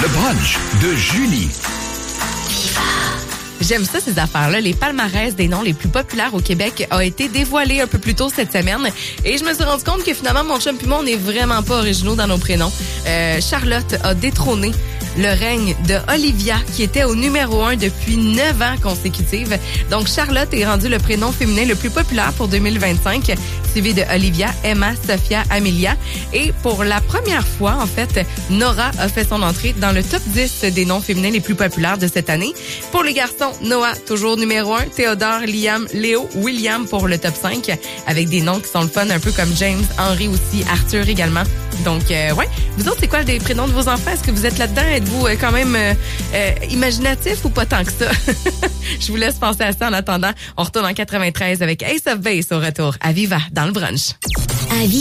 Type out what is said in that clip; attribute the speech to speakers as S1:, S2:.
S1: Le brunch de Julie.
S2: J'aime ça, ces affaires-là. Les palmarès des noms les plus populaires au Québec a été dévoilé un peu plus tôt cette semaine. Et je me suis rendu compte que finalement, mon chum et moi, on n'est vraiment pas originaux dans nos prénoms. Charlotte a détrôné le règne de Olivia, qui était au numéro 1 depuis 9 ans consécutifs. Donc, Charlotte est rendue le prénom féminin le plus populaire pour 2025, suivi de Olivia, Emma, Sophia, Amelia. Et pour la première fois, en fait, Nora a fait son entrée dans le top 10 des noms féminins les plus populaires de cette année. Pour les garçons, Noah, toujours numéro 1, Théodore, Liam, Léo, William pour le top 5, avec des noms qui sont le fun, un peu comme James, Henry aussi, Arthur également. Donc, ouais. Vous autres, c'est quoi les prénoms de vos enfants? Est-ce que vous êtes là-dedans? Êtes-vous quand même imaginatif ou pas tant que ça? Je vous laisse penser à ça en attendant. On retourne en 93 avec Ace of Base au retour à Viva dans le brunch.